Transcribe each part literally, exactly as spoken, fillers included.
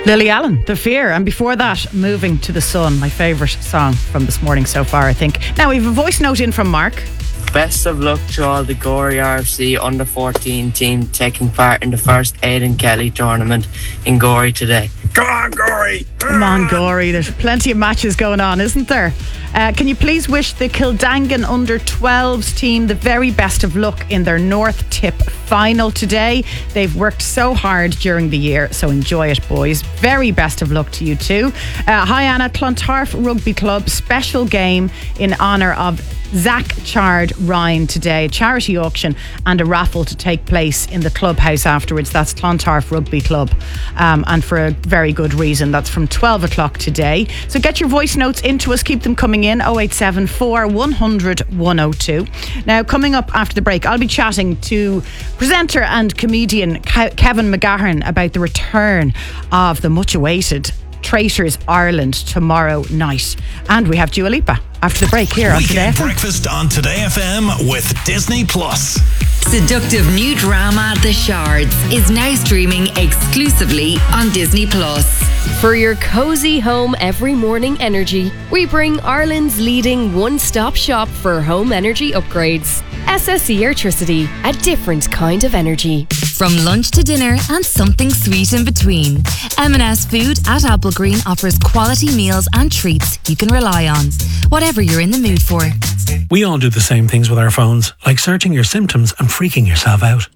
Lily Allen, The Fear, and before that, Moving to the Sun, my favourite song from this morning so far, I think. Now, we have a voice note in from Mark. Best of luck to all the Gorey R F C under fourteen team taking part in the first Aidan Kelly tournament in Gorey today. Come on, Gorey! Come on, Gorey. There's plenty of matches going on, isn't there? Uh, can you please wish the Kildangan under twelves team the very best of luck in their North Tip final today? They've worked so hard during the year, so enjoy it, boys. Very best of luck to you too. Uh, hi, Anna. Clontarf Rugby Club special game in honour of Zach Chard Ryan today. Charity auction and a raffle to take place in the clubhouse afterwards. That's Clontarf Rugby Club, um, and for a very good reason. That's from twelve o'clock today. So get your voice notes into us. Keep them coming in. oh eight seven four, one hundred, one oh two. Now, coming up after the break, I'll be chatting to presenter and comedian Ke- Kevin McGahern about the return of the much awaited Traitors Ireland tomorrow night. And we have Dua Lipa after the break here on Today F M. Breakfast on Today F M with Disney Plus. Seductive new drama The Shards is now streaming exclusively on Disney Plus. For your cozy home every morning energy, we bring Ireland's leading one-stop shop for home energy upgrades. S S E Airtricity, a different kind of energy. From lunch to dinner and something sweet in between, M and S Food at Applegreen offers quality meals and treats you can rely on, whatever you're in the mood for. We all do the same things with our phones, like searching your symptoms and freaking yourself out.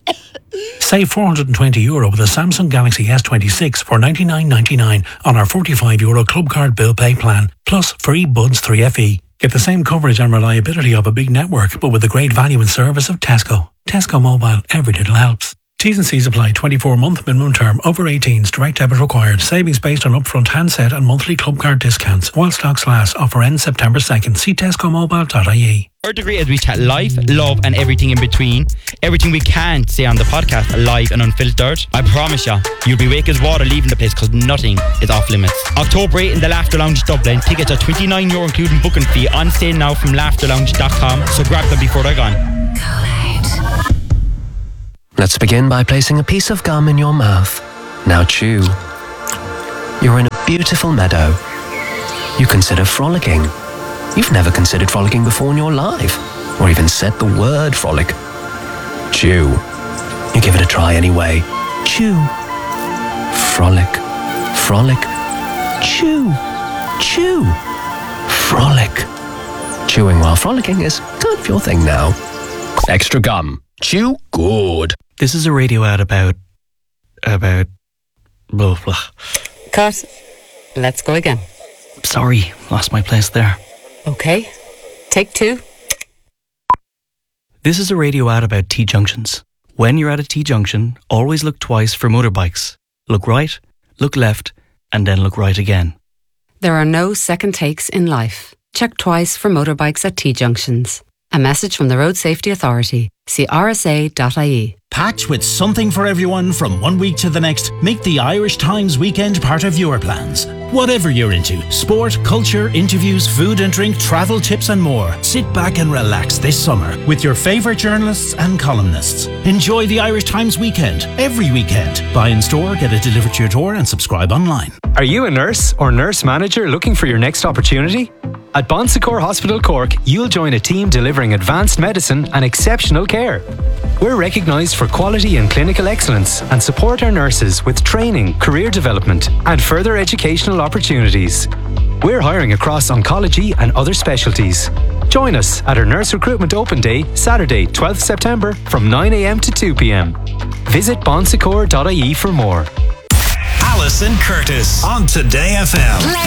Save four hundred twenty euro with a Samsung Galaxy S twenty-six for ninety-nine ninety-nine on our forty-five euro Club Card Bill Pay plan, plus free Buds three F E. Get the same coverage and reliability of a big network, but with the great value and service of Tesco. Tesco Mobile, every little helps. T's and C's apply. twenty-four month minimum term. Over eighteens. Direct debit required. Savings based on upfront handset and monthly club card discounts. While stocks last. Offer ends September second. See tesco mobile dot I E. Our degree as we chat life, love and everything in between. Everything we can't say on the podcast, live and unfiltered. I promise you, you'll be wake as water leaving the place because nothing is off limits. October eighth in the Laughter Lounge Dublin. Tickets are twenty-nine euro including booking fee. On sale now from laughter lounge dot com. So grab them before they're gone. Let's begin by placing a piece of gum in your mouth. Now chew. You're in a beautiful meadow. You consider frolicking. You've never considered frolicking before in your life, or even said the word frolic. Chew. You give it a try anyway. Chew. Frolic. Frolic. Chew. Chew. Frolic. Chewing while frolicking is kind of your thing now. Extra gum. Chew good. This is a radio ad about... about... blah, blah. Cut. Let's go again. Sorry, lost my place there. Okay. Take two. This is a radio ad about T-junctions. When you're at a T-junction, always look twice for motorbikes. Look right, look left, and then look right again. There are no second takes in life. Check twice for motorbikes at T-junctions. A message from the Road Safety Authority. See r s a dot I E. Packed with something for everyone from one week to the next, make the Irish Times weekend part of your plans. Whatever you're into, sport, culture, interviews, food and drink, travel tips and more. Sit back and relax this summer with your favourite journalists and columnists. Enjoy the Irish Times weekend, every weekend. Buy in store, get it delivered to your door and subscribe online. Are you a nurse or nurse manager looking for your next opportunity? At Bon Secours Hospital Cork, you'll join a team delivering advanced medicine and exceptional care. We're recognised for quality and clinical excellence and support our nurses with training, career development and further educational opportunities. We're hiring across oncology and other specialties. Join us at our Nurse Recruitment Open Day, Saturday, twelfth September from nine a m to two p m. Visit bon secours dot I E for more. Alison Curtis on Today F M.